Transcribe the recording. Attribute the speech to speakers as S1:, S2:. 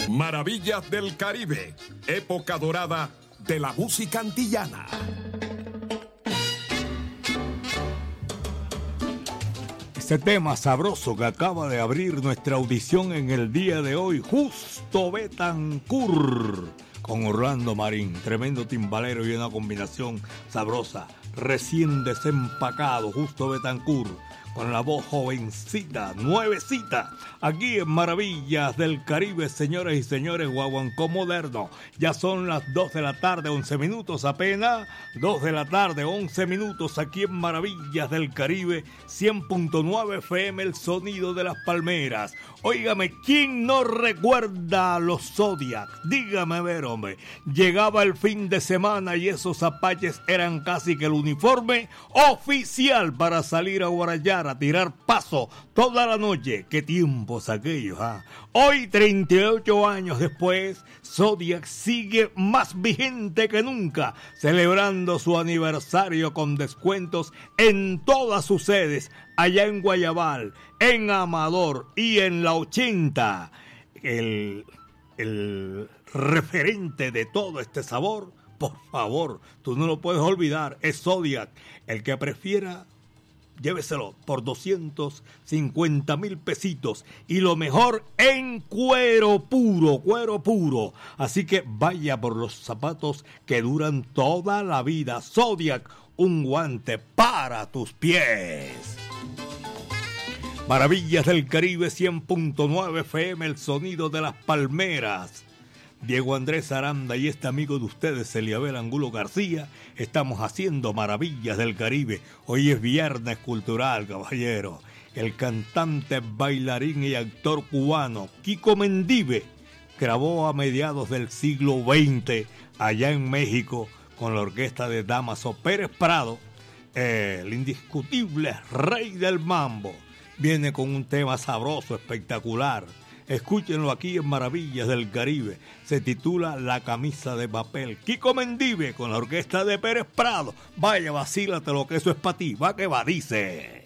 S1: Maravillas del Caribe, época dorada de la música antillana.
S2: Este tema sabroso que acaba de abrir nuestra audición en el día de hoy, Justo Betancur, con Orlando Marín, tremendo timbalero y una combinación sabrosa, recién desempacado, Justo Betancur, con la voz jovencita, nuevecita, aquí en Maravillas del Caribe, señores y señores, guaguancó moderno. Ya son las 2 de la tarde, 11 minutos apenas, 2 de la tarde, 11 minutos, aquí en Maravillas del Caribe, 100.9 FM, el sonido de las palmeras. Óigame, ¿quién no recuerda a los Zodiac? Dígame, a ver, hombre, llegaba el fin de semana y esos apaches eran casi que el uniforme oficial para salir a guarallar, a tirar paso toda la noche. Qué tiempos aquellos, ¿ah? Hoy, 38 años después, Zodiac sigue más vigente que nunca, celebrando su aniversario con descuentos en todas sus sedes, allá en Guayabal, en Amador y en la 80. El referente de todo este sabor, por favor, tú no lo puedes olvidar, es Zodiac. El que prefiera, lléveselo por 250,000 pesitos. Y lo mejor en cuero puro, cuero puro. Así que vaya por los zapatos que duran toda la vida. Zodiac, un guante para tus pies. Maravillas del Caribe, 100.9 FM, el sonido de las palmeras. Diego Andrés Aranda y este amigo de ustedes, Eliabel Angulo García, estamos haciendo Maravillas del Caribe. Hoy es viernes cultural, caballero. El cantante, bailarín y actor cubano Kiko Mendive grabó a mediados del siglo XX allá en México con la orquesta de Dámaso Pérez Prado, el indiscutible rey del mambo. Viene con un tema sabroso, espectacular. Escúchenlo aquí en Maravillas del Caribe. Se titula La camisa de papel. Kiko Mendive con la orquesta de Pérez Prado. Vaya, vacílate lo que eso es para ti. Va que va, dice.